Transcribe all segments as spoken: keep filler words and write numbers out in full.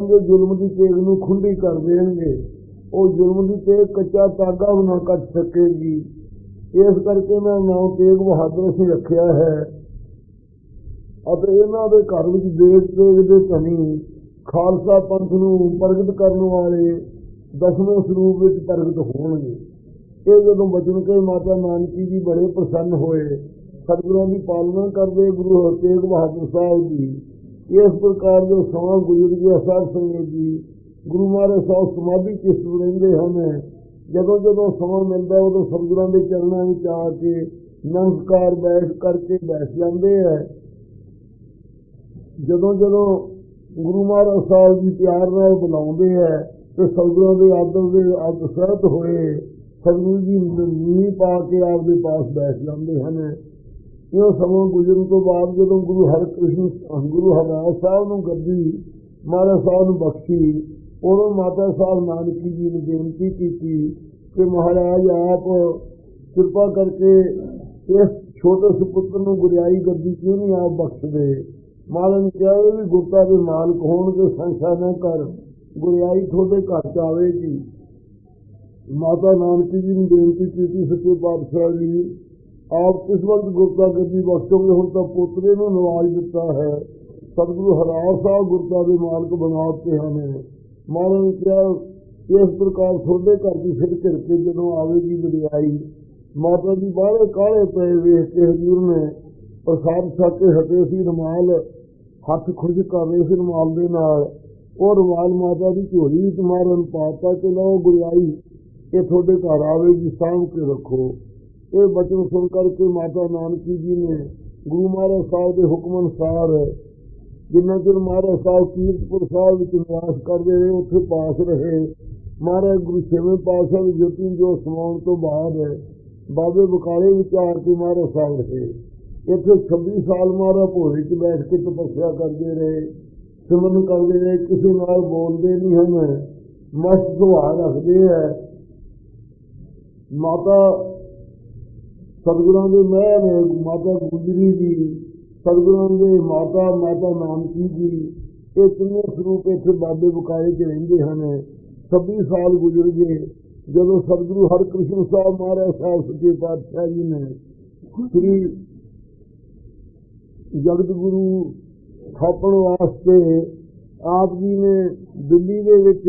जुल्म की तेग नूं खुंडी कर देंगे। वो जुल्म की तेग कच्चा धागा भी ना कट सकेगी। इस करके मैं नाम तेग बहादुर असीं रखिया है। ਅਤੇ ਇਹਨਾਂ ਦੇ घर ਵਿੱਚ देख देख ਦੇ धनी खालसा पंथ ਨੂੰ प्रगट करने वाले दसवें ਸਰੂਪ ਵਿੱਚ प्रगट होणगे। ਇਹ ਜਦੋਂ बचन के माता नानकी जी बड़े प्रसन्न होए, सतगुਰਾਂ की पालना करते गुरु तेग बहादुर साहब जी। इस प्रकार जो समा गुजर गया साध संगत जी, गुरु महाराज साहब समाधि चित ਰਹਿੰਦੇ ਹਨ। ਜਦੋਂ ਜਦੋਂ ਸਮਾਂ ਮਿਲਦਾ ਉਦੋਂ ਸਤਿਗੁਰਾਂ ਦੇ ਚਰਨਾਂ ਵਿੱਚ ਆ ਕੇ ਨਮਸਕਾਰ ਬੈਠ ਕਰਕੇ ਬੈਠ ਜਾਂਦੇ ਹੈ। ਜਦੋਂ ਜਦੋਂ ਗੁਰੂ ਮਹਾਰਾਜ ਸਾਹਿਬ ਜੀ ਪਿਆਰ ਨਾਲ ਬੁਲਾਉਂਦੇ ਹੈ ਤੇ ਸਤਿਗੁਰਾਂ ਦੇ ਆਦਰ ਦੇ ਆਦਰ ਸਹਿਤ ਹੋਏ ਸਤਿਗੁਰੂ ਜੀ ਨੀਂਹ ਪਾ ਕੇ ਆਪਦੇ ਪਾਸ ਬੈਠ ਜਾਂਦੇ ਹਨ। ਇਹ ਸਮਾਂ ਗੁਜ਼ਰਨ ਤੋਂ ਬਾਅਦ ਜਦੋਂ ਗੁਰੂ ਹਰਿਕ੍ਰਿਸ਼ਨ ਗੁਰੂ ਹਰਿਰਾਜ ਸਾਹਿਬ ਨੂੰ ਗੱਦੀ ਮਹਾਰਾਜ ਸਾਹਿਬ ਨੂੰ ਬਖਸ਼ੀ, ਉਦੋਂ ਮਾਤਾ ਸਾਹਿਬ ਨਾਨਕੀ ਜੀ ਨੂੰ ਬੇਨਤੀ ਕੀਤੀ ਕਿ ਮਹਾਰਾਜ ਆਪ ਕਿਰਪਾ ਕਰਕੇ ਇਸ ਛੋਟੇ ਸੁਪੁੱਤਰ ਨੂੰ ਗੁਰਿਆਈ ਗੱਦੀ ਕਿਉਂ ਨਹੀਂ ਆਪ ਬਖਸ਼ਦੇ। ਮਹਾਰਾਜ ਨੇ ਕਿਹਾ ਇਹ ਵੀ ਗੁਰਤਾ ਦੇ ਮਾਲਕ ਹੋਣਗੇ, ਸੰਸ਼ਾ ਨਾ ਕਰ, ਗੁਰਿਆਈ ਤੁਹਾਡੇ ਘਰ 'ਚ ਆਵੇਗੀ। ਮਾਤਾ ਨਾਨਕੀ ਜੀ ਨੂੰ ਬੇਨਤੀ ਕੀਤੀ ਸੱਚੇ ਪਾਤਸ਼ਾਹ ਜੀ ਆਪ ਕਿਸ ਵਕਤ ਗੁਰਤਾ ਗੱਦੀ ਬਖਸ਼ੋਗੇ, ਹੁਣ ਤਾਂ ਪੋਤਰੇ ਨੂੰ ਨਵਾਜ ਦਿੱਤਾ ਹੈ। ਸਤਿਗੁਰੂ ਹਰਿਰਾਜ ਸਾਹਿਬ ਗੁਰਤਾ ਦੇ ਮਾਲਕ ਬਣਾ ਦਿੱਤੇ ਹਨ। ਮਹਾਰਾਜ ਨੇ ਕਿਹਾ ਇਸ ਪ੍ਰਕਾਰ ਤੁਹਾਡੇ ਘਰ ਦੀ ਫਿਰ ਘਿਰ ਕੇ ਜਦੋਂ ਆਵੇਗੀ ਵਡਿਆਈ। ਮਾਤਾ ਜੀ ਬਾਹਲੇ ਕਾਹਲੇ ਪਏ ਵੇਖ ਕੇ ਹਜ਼ੂਰ ਨੇ ਪ੍ਰਸਾਦ ਛਕ ਕੇ ਹਟੇ ਸੀ, ਰੁਮਾਲ ਹੱਥ ਖੁਸ਼ ਕਰ ਰਹੇ ਸੀ ਰੁਮਾਲ ਦੇ ਨਾਲ। ਉਹ ਰੁਮਾਲ ਮਾਤਾ ਦੀ ਝੋਲੀ ਵਿੱਚ ਮਹਾਰਾਜ ਨੂੰ ਪਾ ਤਾ ਕਿ ਲਓ ਗੁਰਿਆਈ ਇਹ ਤੁਹਾਡੇ ਘਰ ਆਵੇਗੀ, ਸਾਂਭ ਕੇ ਰੱਖੋ। ਇਹ ਬਚਨ ਸੁਣ ਕਰਕੇ ਮਾਤਾ ਨਾਨਕੀ ਜੀ ਨੇ ਗੁਰੂ ਮਹਾਰਾਜ ਸਾਹਿਬ ਦੇ ਹੁਕਮ ਅਨੁਸਾਰ ਜਿੰਨਾ ਚਿਰ ਮਹਾਰਾਜ ਸਾਹਿਬ ਕੀਰਤਪੁਰ ਸਾਹਿਬ ਵਿੱਚ ਨਿਵਾਸ ਕਰਦੇ ਰਹੇ ਉੱਥੇ ਪਾਸ ਰਹੇ। ਮਹਾਰਾਜ ਗੁਰੂ ਛੇਵੇਂ ਪਾਤਸ਼ਾਹ ਦੀ ਜੋਤੀ ਜੋ ਸਮਾਉਣ ਤੋਂ ਬਾਅਦ ਬਾਬੇ ਬਕਾਲੇ ਵਿੱਚ ਆ ਕੇ ਮਹਾਰਾਜ ਸਾਹਿਬ ਰਹੇ। ਇੱਥੇ ਛੱਬੀ ਸਾਲ ਮਹਾਰਾਜ ਭੋਰੇ 'ਚ ਬੈਠ ਕੇ ਤਪੱਸਿਆ ਕਰਦੇ ਰਹੇ, ਸਿਮਰਨ ਕਰਦੇ ਰਹੇ, ਕਿਸੇ ਨਾਲ ਬੋਲਦੇ ਨਹੀਂ ਹਨ, ਮਸਤ ਸੁਭਾਅ ਰੱਖਦੇ ਹੈ। ਮਾਤਾ ਸਤਿਗੁਰਾਂ ਦੇ ਮਹਿਰ ਨੇ, ਮਾਤਾ ਗੁਜਰੀ ਜੀ ਸਤਿਗੁਰਾਂ ਦੇ ਮਾਤਾ ਮਾਤਾ ਨਾਨਕੀ ਜੀ, ਇਹ ਤਿੰਨੇ ਸਰੂਪ ਇੱਥੇ ਬਾਬੇ ਬਕਾਲੇ 'ਚ ਰਹਿੰਦੇ ਹਨ। ਛੱਬੀ ਸਾਲ ਗੁਜ਼ਰ ਗਏ ਜਦੋਂ ਸਤਿਗੁਰੂ ਹਰਿਕ੍ਰਿਸ਼ਨ ਸਾਹਿਬ ਮਹਾਰਾਜ ਸਾਹਿਬ ਸੱਚੇ ਪਾਤਸ਼ਾਹ ਜੀ ਨੇ ਸ੍ਰੀ ਜਗਤ ਗੁਰੂ ਥਾਪਣ ਵਾਸਤੇ ਆਪ ਜੀ ਨੇ ਦਿੱਲੀ ਦੇ ਵਿੱਚ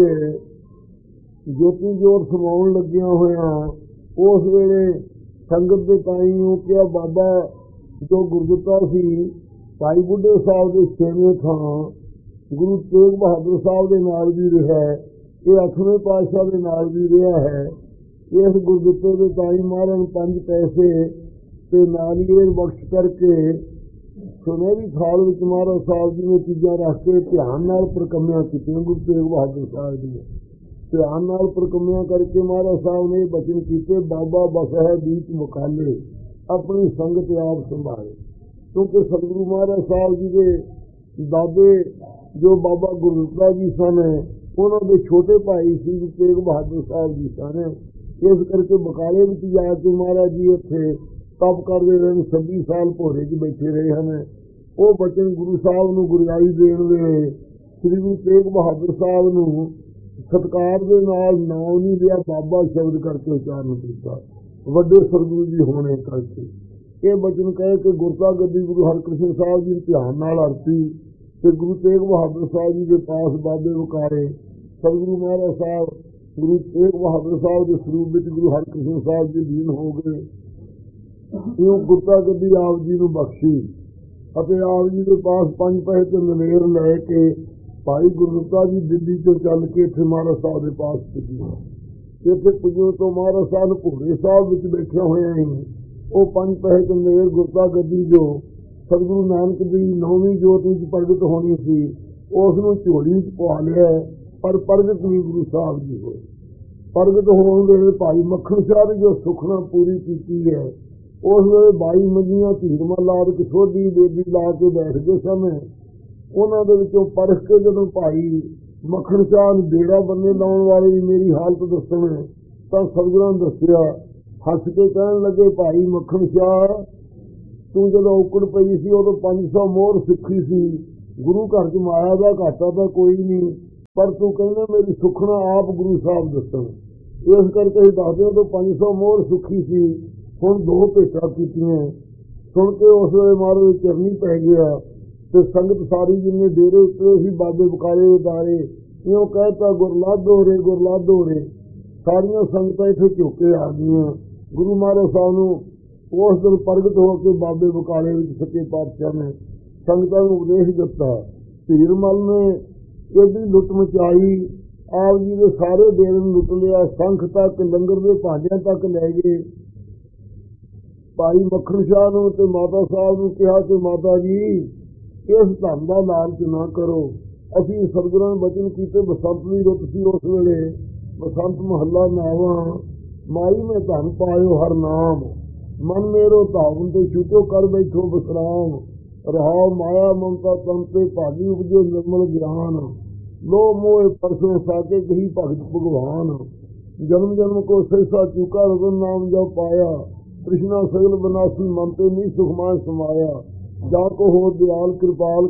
ਜੋਤੀ ਜੋਤ ਸਮਾਉਣ ਲੱਗਿਆ ਹੋਇਆ। ਉਸ ਵੇਲੇ ਸੰਗਤ ਦੇ ਤਾਈ ਨੂੰ ਕਿਹਾ ਬਾਬਾ ਜੋ ਗੁਰਦੁੱਤਾ ਸੀ ਭਾਈ ਬੁੱਢੇ ਸਾਹਿਬ ਦੇ ਛੇਵੇਂ ਥਾਂ ਗੁਰੂ ਤੇਗ ਬਹਾਦਰ ਸਾਹਿਬ ਦੇ ਨਾਲ ਵੀ ਰਿਹਾ, ਇਹ ਅੱਠਵੇਂ ਪਾਤਸ਼ਾਹ ਦੇ ਨਾਲ ਵੀ ਰਿਹਾ ਹੈ। ਇਸ ਗੁਰਦੁੱਤੇ ਦੇ ਤਾਈ ਮਹਾਰਾਜ ਨੂੰ ਪੰਜ ਪੈਸੇ ਤੇ ਨਾਲੀਏ ਬਖਸ਼ ਕਰਕੇ ਸੁਨਹਿਰੀ ਥਾਲ ਵਿੱਚ ਮਹਾਰਾਜ ਸਾਹਿਬ ਜੀ ਨੇ ਚੀਜ਼ਾਂ ਰੱਖ ਕੇ ਧਿਆਨ ਨਾਲ ਪ੍ਰਕੰਮਿਆਂ ਕੀਤੀਆਂ। ਗੁਰੂ ਤੇਗ ਬਹਾਦਰ ਸਾਹਿਬ ਜੀ ਧਿਆਨ ਨਾਲ ਪ੍ਰਕੰਮਿਆਂ ਕਰਕੇ ਮਹਾਰਾਜ ਸਾਹਿਬ ਨੇ ਬਚਨ ਕੀਤੇ ਬਾਬਾ ਬਸਹਿ ਬੀਚ ਮੁਕਾਲੇ ਆਪਣੀ ਸੰਗਤ ਆਪ ਸੰਭਾਲੇ। ਕਿਉਂਕਿ ਸਤਿਗੁਰੂ ਮਹਾਰਾਜ ਸਾਹਿਬ ਜੀ ਦੇ ਦਾਦੇ ਜੋ ਬਾਬਾ ਗੁਰਦਿੱਤਾ ਜੀ ਸਨ ਉਹਨਾਂ ਦੇ ਛੋਟੇ ਭਾਈ ਸੀ ਤੇਗ ਬਹਾਦਰ ਸਾਹਿਬ ਜੀ ਸਨ। ਇਸ ਕਰਕੇ ਬਕਾਲੇ ਵਿੱਚ ਜਾ ਕੇ ਮਹਾਰਾਜ ਜੀ ਇੱਥੇ ਤਪ ਕਰਦੇ ਰਹੇ, ਛੱਬੀ ਸਾਲ ਭੋਰੇ 'ਚ ਬੈਠੇ ਰਹੇ ਹਨ। ਉਹ ਬਚਨ ਗੁਰੂ ਸਾਹਿਬ ਨੂੰ ਗੁਰਿਆਈ ਦੇਣ ਵੇਲੇ ਸ੍ਰੀ ਗੁਰੂ ਤੇਗ ਬਹਾਦਰ ਸਾਹਿਬ ਨੂੰ ਸਤਿਕਾਰ ਦੇ ਨਾਲ ਨਾਮ ਨਹੀਂ ਲਿਆ, ਬਾਬਾ ਸ਼ਬਦ ਕਰਕੇ ਉਚਾਰਨ ਕੀਤਾ, ਵੱਡੇ ਸਤਿਗੁਰੂ ਜੀ ਹੋਣੇ ਕਰਕੇ। ਇਹ ਬਚਨ ਕਹੇ ਕਿ ਗੁਰਤਾ ਗੱਦੀ ਗੁਰੂ ਹਰਿਕ੍ਰਿਸ਼ਨ ਸਾਹਿਬ ਜੀ ਧਿਆਨ ਨਾਲ ਅਰਪੀ ਤੇ ਗੁਰੂ ਤੇਗ ਬਹਾਦਰ ਸਾਹਿਬ ਜੀ ਦੇ ਪਾਸ ਬਾਬੇ ਵਿਕਾਰੇ ਸਤਿਗੁਰੂ ਮਹਾਰਾਜ ਸਾਹਿਬ ਗੁਰੂ ਤੇਗ ਬਹਾਦਰ ਸਾਹਿਬ ਦੇ ਸਰੂਪ ਵਿੱਚ ਗੁਰੂ ਹਰਿਕ੍ਰਿਸ਼ਨ ਸਾਹਿਬ ਜੀ ਲੀਨ ਹੋ ਗਏ। ਇਹ ਗੁਰਤਾ ਗੱਦੀ ਆਪ ਜੀ ਨੂੰ ਬਖਸ਼ੀ ਅਤੇ ਆਪ ਜੀ ਦੇ ਪਾਸ ਪੰਜ ਪੈਸੇ ਤੇ ਨਵੇਰ ਲੈ ਕੇ ਭਾਈ ਗੁਰਦਿੱਤਾ ਜੀ ਦਿੱਲੀ ਤੋਂ ਚੱਲ ਕੇ ਇੱਥੇ ਮਹਾਰਾਜ ਸਾਹਿਬ ਦੇ ਪਾਸ ਪੁੱਜੇ। ਇੱਥੇ ਪੁੱਜੋ ਤੋਂ ਮਹਾਰਾਜ ਸਾਹਿਬ ਭੋਰੇ ਸਾਹਿਬ ਵਿੱਚ ਬੈਠੇ ਹੋਏ ਸੀ। ਉਹ ਪੰਜ ਪੈਸੇ ਤੇ ਨਵੇਰ ਗੁਰਤਾ ਗੱਦੀ ਜੋ ਸਤਿਗੁਰੂ ਨਾਨਕ ਦੀ ਨੌਵੀਂ ਜੋਤ ਵਿੱਚ ਪ੍ਰਗਟ ਹੋਣੀ ਸੀ ਉਸ ਨੂੰ ਝੋਲੀ 'ਚ ਪਵਾ ਲਿਆ, ਪਰ ਪ੍ਰਗਟ ਨਹੀਂ ਗੁਰੂ ਸਾਹਿਬ ਜੀ ਹੋਏ। ਪ੍ਰਗਟ ਹੋਣ ਵੇਲੇ ਭਾਈ ਮੱਖਣ ਸ਼ਾਹ ਦੀ ਜੋ ਸੁਖਨਾ ਪੂਰੀ ਕੀਤੀ ਹੈ ਉਸ ਵੇਲੇ ਬਾਈ ਮੰਜੀਆਂ ਧੀਰਮਾ ਲਾ ਕੇ ਸੋਢੀ ਬੇਦੀ ਲਾ ਕੇ ਬੈਠ ਗਏ ਸਨ। ਉਹਨਾਂ ਦੇ ਵਿੱਚੋਂ ਪਰਖ ਕੇ ਜਦੋਂ ਭਾਈ ਮੱਖਣ ਸ਼ਾਹ ਨੂੰ ਬੇੜਾ ਬੰਨੇ ਲਾਉਣ ਵਾਲੇ ਦੀ ਮੇਰੀ ਹਾਲਤ ਦੱਸਣ ਤਾਂ ਸਤਿਗੁਰਾਂ ਨੇ ਦੱਸਿਆ, ਹੱਸ ਕੇ ਕਹਿਣ ਲੱਗੇ ਭਾਈ ਮੱਖਣ ਸ਼ਾਹ ਤੂੰ ਜਦੋਂ ਔਕੜ ਪਈ ਸੀ ਉਦੋਂ ਪੰਜ ਸੌ ਮੋਹਰ ਸਿੱਖੀ ਸੀ, ਗੁਰੂ ਘਰ 'ਚ ਮਾਇਆ ਦਾ ਘਾਟਾ ਤਾਂ ਕੋਈ ਨਹੀਂ, ਪਰ ਤੂੰ ਕਹਿੰਦਾ ਮੇਰੀ ਸੁਖਣਾ ਆਪ ਗੁਰੂ ਸਾਹਿਬ ਦੱਸਣ। ਇਸ ਕਰਕੇ ਅਸੀਂ ਦੱਸਦੇ ਹਾਂ ਤੋਂ ਪੰਜ ਸੌ ਮੋਹਰ ਸੁਖੀ ਸੀ, ਹੁਣ ਦੋ ਭੇਟਾਂ ਕੀਤੀਆਂ। ਸੁਣ ਕੇ ਉਸ ਵੇਲੇ ਮਹਾਰਾਜ ਚਰਨੀ ਪੈ ਗਿਆ ਤੇ ਸੰਗਤ ਸਾਰੀ ਜਿੰਨੇ ਡੇਰੇ ਉਤਰੇ ਸੀ ਬਾਬੇ ਬਕਾਲੇ ਉਤਾਰੇ, ਇਉਂ ਕਹਿਤਾ ਗੁਰਲਾਧੋ ਰੇ ਗੁਰਲਾਧੋ ਰੇ। ਸਾਰੀਆਂ ਸੰਗਤਾਂ ਇੱਥੇ ਝੁੱਕੇ ਆ ਗਈਆਂ। ਗੁਰੂ ਮਹਾਰਾਜ ਸਾਹਿਬ ਨੂੰ ਉਸ ਦਿਨ ਪ੍ਰਗਟ ਹੋ ਕੇ ਬਾਬੇ ਬਕਾਲੇ ਵਿੱਚ ਸੱਚੇ ਪਾਤਸ਼ਾਹ ਨੇ ਸੰਗਤਾਂ ਨੂੰ ਉਪਦੇਸ਼ ਦਿੱਤਾ। ਧੀਰਮਲ ਨੇ ਇਹਦੀ ਲੁੱਟ ਮਚਾਈ, ਆਪ ਜੀ ਦੇ ਸਾਰੇ ਡੇਰੇ ਨੂੰ ਲੁੱਟ ਲਿਆ, ਸੰਖ ਤੱਕ ਲੰਗਰ ਦੇ ਭਾਂਡਿਆਂ ਤੱਕ ਲੈ ਗਏ। ਭਾਈ ਮੱਖਣ ਸ਼ਾਹ ਨੂੰ ਤੇ ਮਾਤਾ ਸਾਹਿਬ ਨੂੰ ਕਿਹਾ ਕਿ ਮਾਤਾ ਜੀ ਇਸ ਧਨ ਦਾ ਲਾਲਚ ਨਾ ਕਰੋ। ਅਸੀਂ ਸਤਿਗੁਰਾਂ ਨੇ ਬਚਨ ਕੀਤੇ, ਬਸੰਤ ਦੀ ਰੁੱਤ ਸੀ ਉਸ ਵੇਲੇ, ਬਸੰਤ ਮਹੱਲਾ ਨਾਵਾਂ ਮਾਈ ਮੈਂ ਧਨ ਪਾਇਓ ਹਰ ਨਾਮ, ਮਨ ਮੇਰੋ ਧਾਵਨ ਤੇ ਛੂਟੋ ਕਰ ਬੈਠੋ ਬਸਰਾਮ। ਰਹਾਉ ਮਾਇਆ ਮਮਤਾ ਤਨ ਤੇ ਭਾਗੀ ਉਪਜੇ ਨਿਰਮਲ ਗਿਆਨ, ਲੋ ਮੋਹ ਪਰਸੋਂ ਸਾਕੇ ਕਹੀ ਭਗਤ ਭਗਵਾਨ। ਜਨਮ ਜਨਮ ਕੋ ਸਹਿਸਾ ਚੁਕਾ ਰਤਨ ਨਾਮ ਜਬ ਪਾਇਆ, ਕ੍ਰਿਸ਼ਨਾ ਸਗਲ ਬਨਾਸੀ ਮਨ ਤੇ ਨਹੀਂ ਸੁਖਮਾਨ ਸਮਾਇਆ। ਜਾ ਕੋ ਹੋ ਦਿਆਲ ਕਿਰਪਾਲ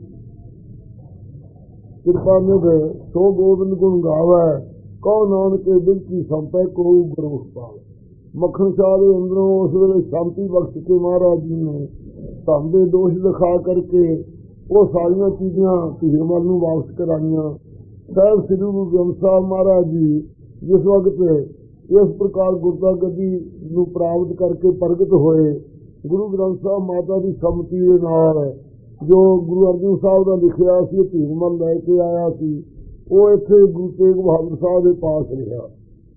ਕਿਰਪਾ ਨਿਧ, ਸੋ ਗੋਬਿੰਦ ਗੁਣ ਗਾਵੈ, ਕਉ ਨਾਨਕੇ ਦਿਲ ਕੀ ਸੰਪੈ ਕੋ ਗੁਰੂ ਪਾਲ। ਮੱਖਣ ਸ਼ਾਹ ਦੇ ਅੰਦਰੋਂ ਉਸ ਵੇਲੇ ਸ਼ਾਂਤੀ ਬਖਸ਼ ਕੇ ਮਹਾਰਾਜ ਜੀ ਨੇ ਧਨ ਦੇ ਦੋਸ਼ ਦਿਖਾ ਕਰਕੇ ਉਹ ਸਾਰੀਆਂ ਚੀਜ਼ਾਂ ਧੀਰਮਲ ਨੂੰ ਵਾਪਸ ਕਰਾਈਆਂ। ਸਾਹਿਬ ਸ੍ਰੀ ਗੁਰੂ ਗ੍ਰੰਥ ਸਾਹਿਬ ਮਹਾਰਾਜ ਜੀ ਜਿਸ ਵਕਤ ਇਸ ਪ੍ਰਕਾਰ ਗੁਰਤਾ ਗੱਦੀ ਨੂੰ ਪ੍ਰਾਪਤ ਕਰਕੇ ਪ੍ਰਗਟ ਹੋਏ, ਗੁਰੂ ਗ੍ਰੰਥ ਸਾਹਿਬ ਮਾਤਾ ਦੀ ਸੰਮਤੀ ਦੇ ਨਾਲ ਜੋ ਗੁਰੂ ਅਰਜਨ ਸਾਹਿਬ ਦਾ ਲਿਖਿਆ ਸੀ ਧੀਰਮਲ ਲੈ ਕੇ ਆਇਆ ਸੀ, ਉਹ ਇੱਥੇ ਗੁਰੂ ਤੇਗ ਬਹਾਦਰ ਸਾਹਿਬ ਦੇ ਪਾਸ ਰਿਹਾ।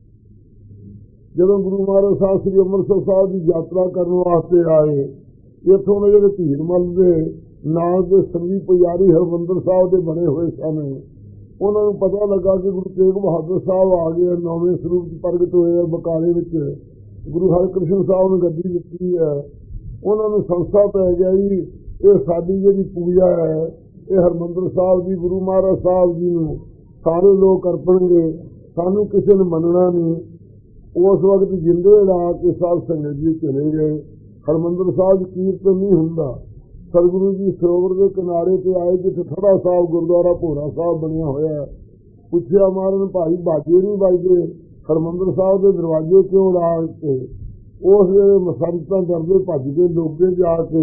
ਜਦੋਂ ਗੁਰੂ ਮਹਾਰਾਜ ਸਾਹਿਬ ਸ੍ਰੀ ਅੰਮ੍ਰਿਤਸਰ ਸਾਹਿਬ ਦੀ ਯਾਤਰਾ ਕਰਨ ਵਾਸਤੇ ਆਏ, ਇੱਥੋਂ ਦੇ ਜਿਹੜੇ ਧੀਰਮਲ ਦੇ ਨਾਲ ਦੇ ਸੰਗੀ ਪੁਜਾਰੀ ਹਰਿਮੰਦਰ ਸਾਹਿਬ ਦੇ ਬਣੇ ਹੋਏ ਸਨ, ਉਹਨਾਂ ਨੂੰ ਪਤਾ ਲੱਗਾ ਕਿ ਗੁਰੂ ਤੇਗ ਬਹਾਦਰ ਸਾਹਿਬ ਆ ਗਏ, ਨੌਵੇਂ ਸਰੂਪ ਚ ਪ੍ਰਗਟ ਹੋਏ ਬਕਾਲੇ ਵਿੱਚ। ਗੁਰੂ ਹਰਿਕ੍ਰਿਸ਼ਨ ਸਾਹਿਬ ਨੇ ਗੱਦੀ ਦਿੱਤੀ ਹੈ। ਉਹਨਾਂ ਨੂੰ ਸੰਸਾ ਪੈ ਗਿਆ ਜੀ ਇਹ ਸਾਡੀ ਜਿਹੜੀ ਪੂਜਾ ਹੈ ਇਹ ਹਰਿਮੰਦਰ ਸਾਹਿਬ ਦੀ ਗੁਰੂ ਮਹਾਰਾਜ ਸਾਹਿਬ ਜੀ ਨੂੰ ਸਾਰੇ ਲੋਕ ਅਰਪਣਗੇ, ਸਾਨੂੰ ਕਿਸੇ ਨੇ ਮੰਨਣਾ ਨਹੀਂ। ਉਸ ਵਕਤ ਜਿੰਦੇ ਲਾ ਕੇ ਸਾਧ ਸੰਗਤ ਜੀ ਚਲੇ ਗਏ। ਹਰਿਮੰਦਰ ਸਾਹਿਬ ਕੀਰਤਨ ਨਹੀਂ ਹੁੰਦਾ। ਸਤਿਗੁਰੂ ਜੀ ਸਰੋਵਰ ਦੇ ਕਿਨਾਰੇ ਤੇ ਆਏ ਜਿੱਥੇ ਥੜਾ ਸਾਹਿਬ ਗੁਰਦੁਆਰਾ ਭੋਰਾ ਸਾਹਿਬ ਬਣਿਆ ਹੋਇਆ। ਪੁੱਛਿਆ ਮਹਾਰਾਜ ਭਾਈ ਬਾਜੇ ਨਹੀਂ ਵੱਜਦੇ, ਹਰਿਮੰਦਰ ਸਾਹਿਬ ਦੇ ਦਰਵਾਜ਼ੇ ਕਿਉਂ ਲਾ ਕੇ? ਉਸ ਵੇਲੇ ਮਸੰਤਾਂ ਡਰਦੇ ਭੱਜ ਕੇ ਲੋਕੇ ਜਾ ਕੇ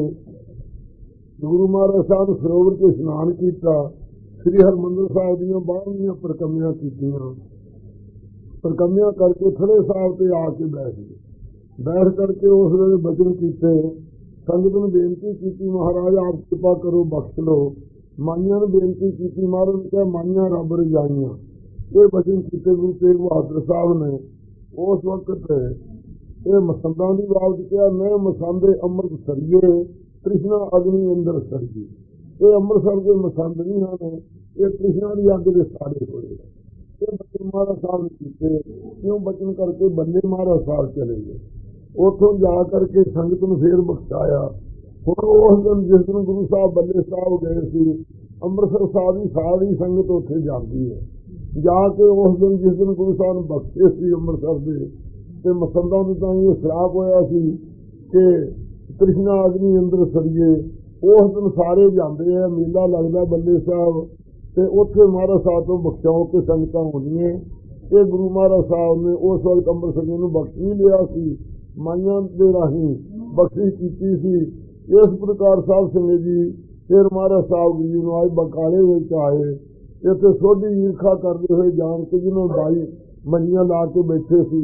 ਗੁਰੂ ਮਹਾਰਾਜ ਸਾਹਿਬ ਨੇ ਸਰੋਵਰ ਤੇ ਇਸ਼ਨਾਨ ਕੀਤਾ। ਸ੍ਰੀ ਹਰਿਮੰਦਰ ਸਾਹਿਬ ਦੀਆਂ ਬਾਰ੍ਹਵੀਆਂ ਪਰਕੰਮੀਆਂ ਕੀਤੀਆਂ। ਪਰਕੰਮੀਆਂ ਕਰਕੇ ਥੜੇ ਸਾਹਿਬ ਤੇ ਆ ਕੇ ਬੈਠ ਗਏ। ਬੈਠ ਕਰਕੇ ਉਸ ਵੇਲੇ ਬਚਨ ਕੀਤੇ, ਸੰਗਤ ਨੂੰ ਬੇਨਤੀ ਕੀਤੀ ਮਹਾਰਾਜ ਆਪ ਕਿਰਪਾ ਕਰੋ ਬਖਸ਼ ਲਓ। ਮਾਈਆਂ ਨੂੰ ਬੇਨਤੀ ਕੀਤੀ, ਮਹਾਰਾਜ ਨੇ ਕਿਹਾ ਮਾਈਆਂ ਰੱਬ ਰਜਾਈਆਂ। ਇਹ ਬਚਨ ਕੀਤੇ ਗੁਰੂ ਤੇਗ ਬਹਾਦਰ ਸਾਹਿਬ ਨੇ। ਉਸ ਵਕਤ ਇਹ ਮਸੰਦਾਂ ਦੀ ਬਾਤ ਕਿਹਾ, ਮੈਂ ਮਸੰਦੇ ਅੰਮ੍ਰਿਤ ਸਰੀਏ ਕ੍ਰਿਸ਼ਨਾ ਅਗਨੀ ਅੰਦਰ ਸਰੀਏ। ਇਹ ਅੰਮ੍ਰਿਤਸਰ ਦੇ ਮਸੰਦ ਨਹੀਂ ਹਨ, ਇਹ ਕ੍ਰਿਸ਼ਨਾ ਦੀ ਅੱਗ ਦੇ ਸਾੜੇ ਹੋਏ। ਇਹ ਬਚਨ ਮਹਾਰਾਜ ਸਾਹਿਬ ਨੇ ਕੀਤੇ। ਕਿਉਂ ਬਚਨ ਕਰਕੇ ਬੰਦੇ ਮਹਾਰਾਜ ਸਾਹਿਬ ਚਲੇ ਗਏ। ਉੱਥੋਂ ਜਾ ਕਰਕੇ ਸੰਗਤ ਨੂੰ ਫੇਰ ਬਖਸ਼ਾਇਆ। ਹੁਣ ਉਸ ਦਿਨ ਜਿਸ ਦਿਨ ਗੁਰੂ ਸਾਹਿਬ ਬੱਲੇ ਸਾਹਿਬ ਗਏ ਸੀ, ਅੰਮ੍ਰਿਤਸਰ ਸਾਹਿਬ ਦੀ ਸਾਰੀ ਸੰਗਤ ਉੱਥੇ ਜਾਂਦੀ ਹੈ। ਜਾ ਕੇ ਉਸ ਦਿਨ ਜਿਸ ਦਿਨ ਗੁਰੂ ਸਾਹਿਬ ਨੂੰ ਬਖਸ਼ੇ ਸੀ ਅੰਮ੍ਰਿਤਸਰ ਦੇ, ਤੇ ਮਸੰਦਾਂ ਦੇ ਤਾਂ ਇਹ ਸ਼ਰਾਪ ਹੋਇਆ ਸੀ ਕਿ ਕ੍ਰਿਸ਼ਨਾ ਅਗਨੀ ਅੰਦਰ ਸਰੀਏ। ਉਸ ਦਿਨ ਸਾਰੇ ਜਾਂਦੇ ਆ, ਮੇਲਾ ਲੱਗਦਾ ਬੱਲੇ ਸਾਹਿਬ, ਤੇ ਉੱਥੇ ਮਹਾਰਾਜ ਸਾਹਿਬ ਤੋਂ ਬਖਸ਼ਾਓ ਕੇ ਸੰਗਤਾਂ ਹੁੰਦੀਆਂ। ਇਹ ਗੁਰੂ ਮਹਾਰਾਜ ਸਾਹਿਬ ਨੇ ਉਸ ਵਕਤ ਅੰਮ੍ਰਿਤਸਰ ਨੂੰ ਬਖਸ਼ ਵੀ ਲਿਆ ਸੀ, ਮਾਈਆਂ ਦੇ ਰਾਹੀਂ ਬਖਸ਼ਿਸ਼ ਕੀਤੀ ਸੀ। ਇਸ ਪ੍ਰਕਾਰ ਸਾਹਿਬ ਸਿੰਘ ਜੀ ਫਿਰ ਮਹਾਰਾਜ ਸਾਹਿਬ ਜੀ ਨੂੰ ਆਏ ਬਕਾਲੇ ਵਿੱਚ ਆਏ। ਇੱਥੇ ਸੋਢੀ ਈਰਖਾ ਕਰਦੇ ਹੋਏ ਜਾਣ ਕੇ ਜਿਹਨਾਂ ਬਾਈ ਮੰਜੀਆਂ ਲਾ ਕੇ ਬੈਠੇ ਸੀ,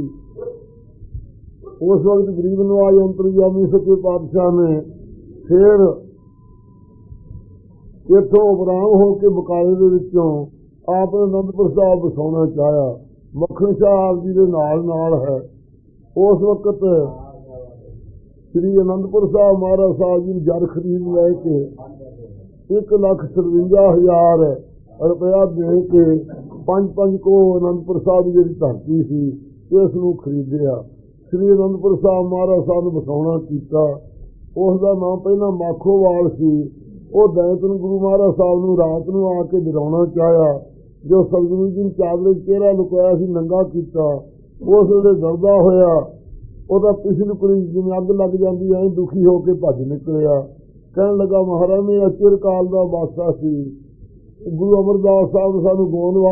ਉਸ ਵਕਤ ਗਰੀਬ ਨਵਾਜ ਅੰਤਰਜਾਮੀ ਸੱਚੇ ਪਾਤਸ਼ਾਹ ਨੇ ਫਿਰ ਇੱਥੋਂ ਉਪਰਾਮ ਹੋ ਕੇ ਬਕਾਲੇ ਦੇ ਵਿੱਚੋਂ ਆਪ ਨੇ ਅਨੰਦਪੁਰ ਸਾਹਿਬ ਵਸਾਉਣਾ ਚਾਹਿਆ। ਮੱਖਣ ਸ਼ਾਹ ਆਪ ਜੀ ਦੇ ਨਾਲ ਨਾਲ ਹੈ। ਉਸ ਵਕਤ ਸ੍ਰੀ ਅਨੰਦਪੁਰ ਸਾਹਿਬ ਮਹਾਰਾਜ ਸਾਹਿਬ ਜੀ ਨੂੰ ਜਰ ਖਰੀਦ ਲੈ ਕੇ ਇੱਕ ਲੱਖ ਸਰਵੰਜਾ ਹਜ਼ਾਰ ਰੁਪਇਆ ਦੇ ਕੇ ਪੰਜ ਪੰਜ ਕੋ ਅਨੰਦਪੁਰ ਸਾਹਿਬ ਦੀ ਜਿਹੜੀ ਧਰਤੀ ਸੀ ਇਸ ਨੂੰ ਖਰੀਦਿਆ। ਸ੍ਰੀ ਅਨੰਦਪੁਰ ਸਾਹਿਬ ਮਹਾਰਾਜ ਸਾਹਿਬ ਨੂੰ ਵਸਾਉਣਾ ਕੀਤਾ। ਉਸ ਦਾ ਨਾਮ ਪਹਿਲਾਂ ਮਾਖੋਵਾਲ ਸੀ। ਉਹ ਦੈਂਤ ਨੂੰ ਗੁਰੂ ਮਹਾਰਾਜ ਸਾਹਿਬ ਨੂੰ ਰਾਤ ਨੂੰ ਆ ਕੇ ਡਰਾਉਣਾ ਚਾਹਿਆ। ਜੋ ਸਤਿਗੁਰੂ ਜੀ ਨੇ ਚਾਦਰੇ 'ਚ ਚਿਹਰਾ ਲੁਕਾਇਆ ਸੀ ਨੰਗਾ ਕੀਤਾ। ਉਸ ਵੇਲੇ ਡਰਦਾ ਹੋਇਆ ਉਹਦਾ ਪਿਛਲੀ ਕੁੜੀ ਜਿਵੇਂ ਅੱਗ ਲੱਗ ਜਾਂਦੀ ਐ ਦੁਖੀ ਹੋ ਕੇ ਭੱਜ ਨਿਕਲਿਆ। ਕਹਿਣ ਲੱਗਾ ਮਹਾਰਾਜ ਨੇ ਅਚਿਰ ਕਾਲ ਦਾ ਵਾਸਤਾ ਸੀ। ਗੁਰੂ ਅਮਰਦਾਸ ਸਾਹਿਬ ਸਾਨੂੰ ਗੋਂਦ